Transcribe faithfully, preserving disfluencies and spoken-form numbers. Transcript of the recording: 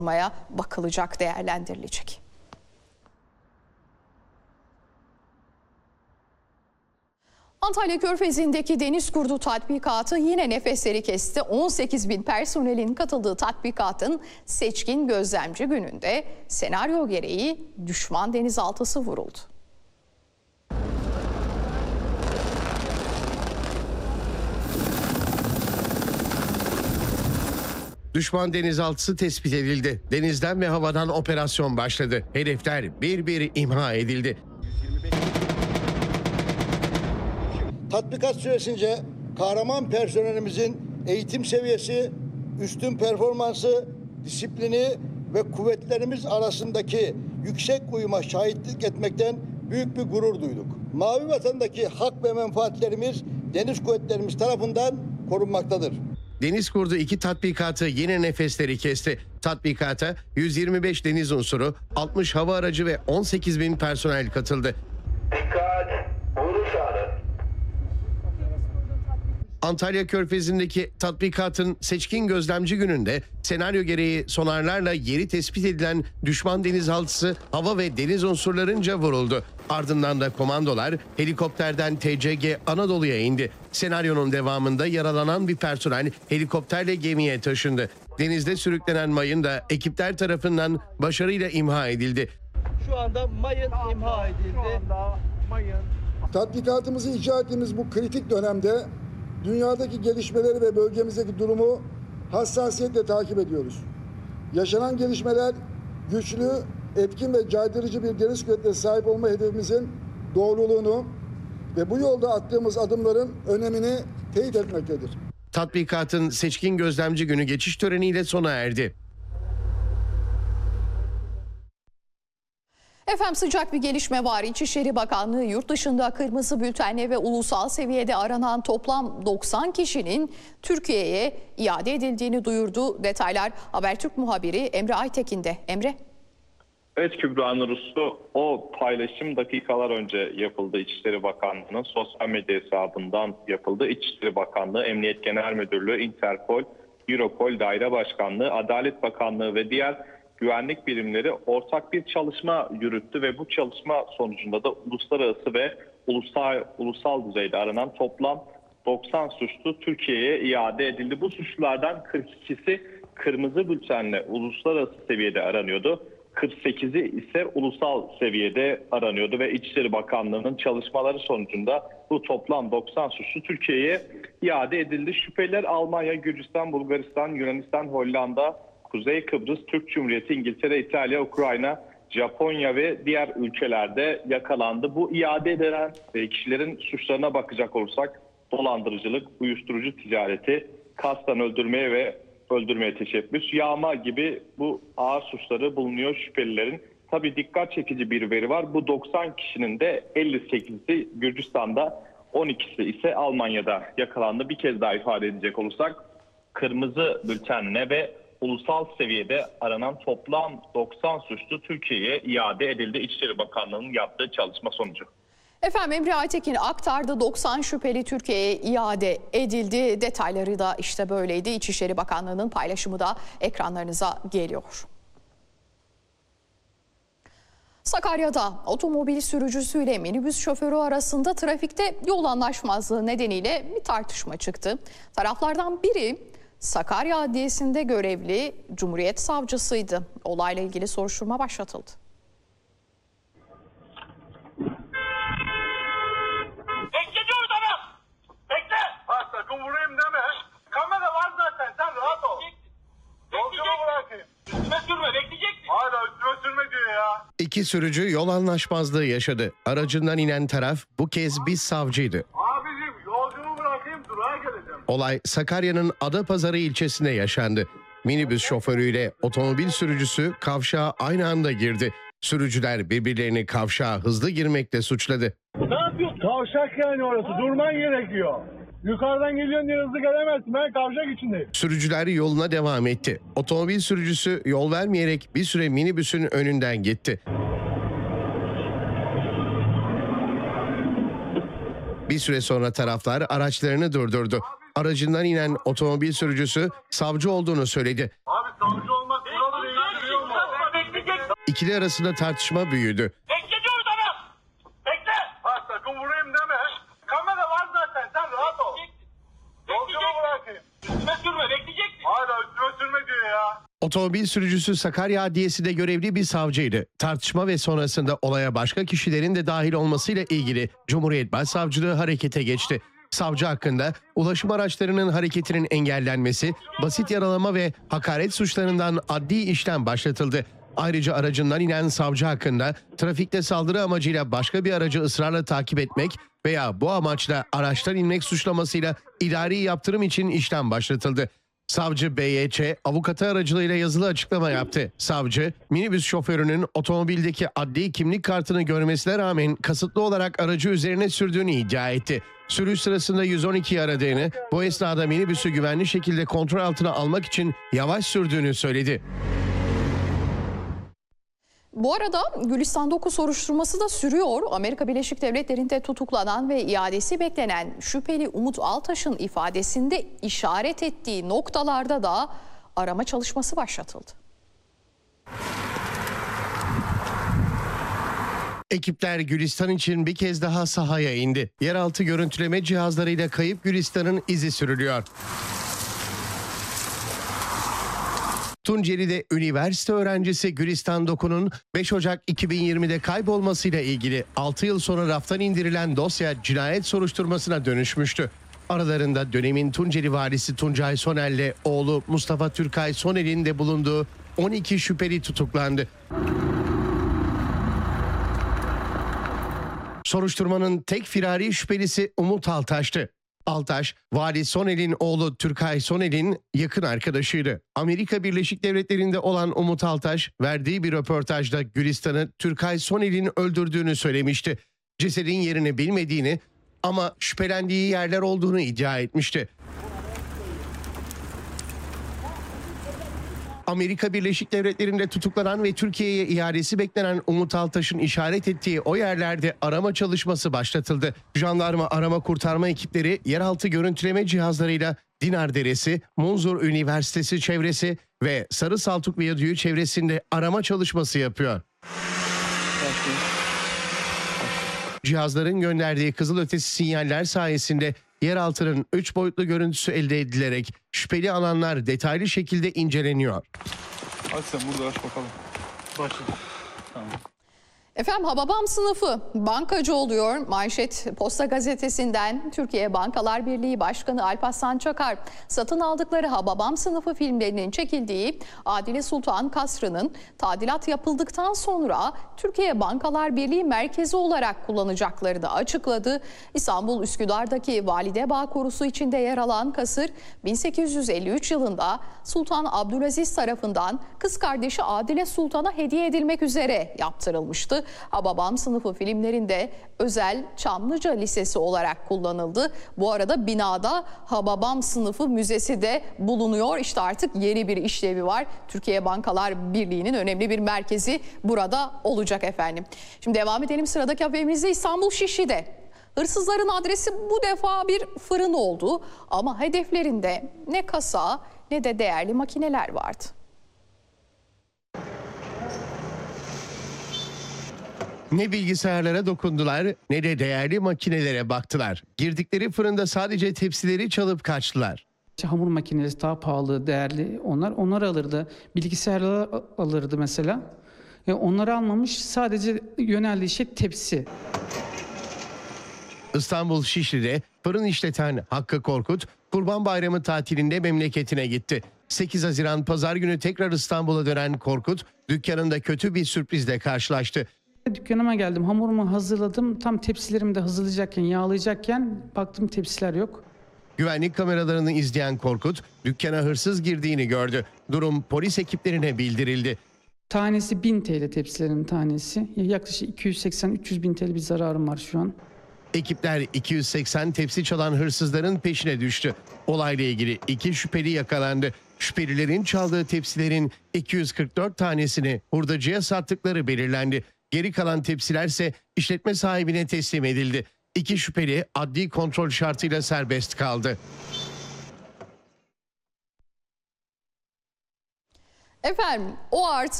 bakılacak, değerlendirilecek. Antalya Körfezi'ndeki deniz kurdu tatbikatı yine nefesleri kesti. on sekiz bin personelin katıldığı tatbikatın seçkin gözlemci gününde senaryo gereği düşman denizaltısı vuruldu. Düşman denizaltısı tespit edildi. Denizden ve havadan operasyon başladı. Hedefler bir bir imha edildi. Tatbikat süresince kahraman personelimizin eğitim seviyesi, üstün performansı, disiplini ve kuvvetlerimiz arasındaki yüksek uyuma şahitlik etmekten büyük bir gurur duyduk. Mavi Vatan'daki hak ve menfaatlerimiz deniz kuvvetlerimiz tarafından korunmaktadır. Deniz kurdu iki tatbikatı yine nefesleri kesti. Tatbikata yüz yirmi beş deniz unsuru, altmış hava aracı ve on sekiz bin personel katıldı. Dikkat, vuruş anı. Antalya Körfezi'ndeki tatbikatın seçkin gözlemci gününde senaryo gereği sonarlarla yeri tespit edilen düşman denizaltısı hava ve deniz unsurlarınca vuruldu. Ardından da komandolar helikopterden T C G Anadolu'ya indi. Senaryonun devamında yaralanan bir personel helikopterle gemiye taşındı. Denizde sürüklenen mayın da ekipler tarafından başarıyla imha edildi. Şu anda mayın imha edildi. Şu anda mayın. Tatbikatımızı icra ettiğimiz bu kritik dönemde dünyadaki gelişmeleri ve bölgemizdeki durumu hassasiyetle takip ediyoruz. Yaşanan gelişmeler güçlü, etkin ve caydırıcı bir deniz kuvvetine sahip olma hedefimizin doğruluğunu ve bu yolda attığımız adımların önemini teyit etmektedir. Tatbikatın seçkin gözlemci günü geçiş töreniyle sona erdi. Efendim sıcak bir gelişme var. İçişleri Bakanlığı yurt dışında kırmızı bültenle ve ulusal seviyede aranan toplam doksan kişinin Türkiye'ye iade edildiğini duyurdu. Detaylar Habertürk muhabiri Emre Aytekin'de. Emre. Evet Kübra Nur Uslu, o paylaşım dakikalar önce yapıldı. İçişleri Bakanlığı'nın sosyal medya hesabından yapıldı. İçişleri Bakanlığı, Emniyet Genel Müdürlüğü, Interpol, Europol Daire Başkanlığı, Adalet Bakanlığı ve diğer güvenlik birimleri ortak bir çalışma yürüttü ve bu çalışma sonucunda da uluslararası ve ulusal ulusal düzeyde aranan toplam doksan suçlu Türkiye'ye iade edildi. Bu suçlulardan kırk ikisi kırmızı bültenle uluslararası seviyede aranıyordu. kırk sekizi ise ulusal seviyede aranıyordu ve İçişleri Bakanlığı'nın çalışmaları sonucunda bu toplam doksan suçlu Türkiye'ye iade edildi. Şüpheliler Almanya, Gürcistan, Bulgaristan, Yunanistan, Hollanda, Kuzey Kıbrıs, Türk Cumhuriyeti, İngiltere, İtalya, Ukrayna, Japonya ve diğer ülkelerde yakalandı. Bu iade edilen kişilerin suçlarına bakacak olursak dolandırıcılık, uyuşturucu ticareti, kasten öldürmeye ve öldürmeye teşebbüs, yağma gibi bu ağır suçları bulunuyor şüphelilerin. Tabii dikkat çekici bir veri var. Bu doksan kişinin de elli sekizi Gürcistan'da, on ikisi ise Almanya'da yakalandı. Bir kez daha ifade edecek olursak kırmızı bültenle ve ulusal seviyede aranan toplam doksan suçlu Türkiye'ye iade edildi. İçişleri Bakanlığı'nın yaptığı çalışma sonucu. Efendim Emre Aytekin aktardı. doksan şüpheli Türkiye'ye iade edildi. Detayları da işte böyleydi. İçişleri Bakanlığı'nın paylaşımı da ekranlarınıza geliyor. Sakarya'da otomobil sürücüsüyle minibüs şoförü arasında trafikte yol anlaşmazlığı nedeniyle bir tartışma çıktı. Taraflardan biri Sakarya Adliyesi'nde görevli Cumhuriyet Savcısıydı. Olayla ilgili soruşturma başlatıldı. Bekle orada bak. Bekle. Ha sakın vurayım deme. Kamera var zaten, sen rahat ol. Yolculuğu bırakayım. Üstüme sürme, bekleyeceksin. Hala üstüme sürme diyor ya. İki sürücü yol anlaşmazlığı yaşadı. Aracından inen taraf bu kez bir savcıydı. Abicim yolculuğu bırakayım, durağa geleceğim. Olay Sakarya'nın Adapazarı ilçesinde yaşandı. Minibüs şoförüyle otomobil sürücüsü kavşağa aynı anda girdi. Sürücüler birbirlerini kavşağa hızlı girmekle suçladı. Ne yapıyorsun? Kavşak yani orası, durman gerekiyor. Yukarıdan geliyorsun diye hızlı gelemezsin, ben kavşak içindeyim. Sürücüler yoluna devam etti. Otomobil sürücüsü yol vermeyerek bir süre minibüsün önünden gitti. Bir süre sonra taraflar araçlarını durdurdu. Aracından inen otomobil sürücüsü savcı olduğunu söyledi. Abi savcı olmak kuralı değil. ikili arasında tartışma büyüdü. Bekletiyoruz adam. Bekle. Ha sakın vurayım deme. Kamera var zaten sen rahat ol. Yolcumu bırakayım. Üstüme sürme bekleyeceksin. Hala üstüme sürme diyor ya. Otomobil sürücüsü Sakarya Adliyesi'nde görevli bir savcıydı. Tartışma ve sonrasında olaya başka kişilerin de dahil olmasıyla ilgili Cumhuriyet Başsavcılığı harekete geçti. Savcı hakkında ulaşım araçlarının hareketinin engellenmesi, basit yaralama ve hakaret suçlarından adli işlem başlatıldı. Ayrıca aracından inen savcı hakkında trafikte saldırı amacıyla başka bir aracı ısrarla takip etmek veya bu amaçla araçtan inmek suçlamasıyla idari yaptırım için işlem başlatıldı. Savcı B Y Ç avukatı aracılığıyla yazılı açıklama yaptı. Savcı, minibüs şoförünün otomobildeki adli kimlik kartını görmesine rağmen kasıtlı olarak aracı üzerine sürdüğünü iddia etti. Sürüş sırasında yüz on ikiyi aradığını, bu esnada minibüsü güvenli şekilde kontrol altına almak için yavaş sürdüğünü söyledi. Bu arada Gülistan dokuz soruşturması da sürüyor. Amerika Birleşik Devletleri'nde tutuklanan ve iadesi beklenen şüpheli Umut Altaş'ın ifadesinde işaret ettiği noktalarda da arama çalışması başlatıldı. Ekipler Gülistan için bir kez daha sahaya indi. Yeraltı görüntüleme cihazlarıyla kayıp Gülistan'ın izi sürülüyor. Tunceli'de üniversite öğrencisi Gülistan Doku'nun beş Ocak iki bin yirmide kaybolmasıyla ilgili altı yıl sonra raftan indirilen dosya cinayet soruşturmasına dönüşmüştü. Aralarında dönemin Tunceli valisi Tuncay Sonel'le oğlu Mustafa Türkay Sonel'in de bulunduğu on iki şüpheli tutuklandı. Soruşturmanın tek firari şüphelisi Umut Altaş'tı. Altaş, Vali Sonel'in oğlu Türkay Sonel'in yakın arkadaşıydı. Amerika Birleşik Devletleri'nde olan Umut Altaş, verdiği bir röportajda Gülistan'ı Türkay Sonel'in öldürdüğünü söylemişti. Cesedin yerini bilmediğini ama şüphelendiği yerler olduğunu iddia etmişti. Amerika Birleşik Devletleri'nde tutuklanan ve Türkiye'ye iadesi beklenen Umut Altaş'ın işaret ettiği o yerlerde arama çalışması başlatıldı. Jandarma arama kurtarma ekipleri yeraltı görüntüleme cihazlarıyla Dinar Deresi, Munzur Üniversitesi çevresi ve Sarı Saltuk Viyadüğü çevresinde arama çalışması yapıyor. Cihazların gönderdiği kızılötesi sinyaller sayesinde yeraltının üç boyutlu görüntüsü elde edilerek şüpheli alanlar detaylı şekilde inceleniyor. Hadi sen burada aç bakalım. Başla. Tamam. Efendim Hababam sınıfı bankacı oluyor. Manşet Posta Gazetesi'nden Türkiye Bankalar Birliği Başkanı Alparslan Çakar satın aldıkları Hababam sınıfı filmlerinin çekildiği Adile Sultan Kasrı'nın tadilat yapıldıktan sonra Türkiye Bankalar Birliği merkezi olarak kullanacaklarını açıkladı. İstanbul Üsküdar'daki Validebağ Korusu içinde yer alan kasır bin sekiz yüz elli üç yılında Sultan Abdülaziz tarafından kız kardeşi Adile Sultan'a hediye edilmek üzere yaptırılmıştı. Hababam sınıfı filmlerinde özel Çamlıca Lisesi olarak kullanıldı. Bu arada binada Hababam sınıfı müzesi de bulunuyor. İşte artık yeni bir işlevi var. Türkiye Bankalar Birliği'nin önemli bir merkezi burada olacak efendim. Şimdi devam edelim sıradaki haberimizde İstanbul Şişli'de. Hırsızların adresi bu defa bir fırın oldu ama hedeflerinde ne kasa ne de değerli makineler vardı. Ne bilgisayarlara dokundular ne de değerli makinelere baktılar. Girdikleri fırında sadece tepsileri çalıp kaçtılar. Hamur makinesi daha pahalı, değerli onlar. Onları alırdı. Bilgisayarları alırdı mesela. E onları almamış, sadece yöneldiği şey tepsi. İstanbul Şişli'de fırın işleten Hakkı Korkut, Kurban Bayramı tatilinde memleketine gitti. sekiz Haziran Pazar günü tekrar İstanbul'a dönen Korkut, dükkanında kötü bir sürprizle karşılaştı. Dükkanıma geldim, hamurumu hazırladım. Tam tepsilerimi de hazırlayacakken, yağlayacakken baktım tepsiler yok. Güvenlik kameralarını izleyen Korkut, dükkana hırsız girdiğini gördü. Durum polis ekiplerine bildirildi. Tanesi bin TL tepsilerin tanesi. Yaklaşık iki yüz seksen üç yüz bin TL bir zararım var şu an. Ekipler iki yüz seksen tepsi çalan hırsızların peşine düştü. Olayla ilgili iki şüpheli yakalandı. Şüphelilerin çaldığı tepsilerin iki yüz kırk dört tanesini hurdacıya sattıkları belirlendi. Geri kalan tepsiler ise işletme sahibine teslim edildi. İki şüpheli adli kontrol şartıyla serbest kaldı. Efendim o artı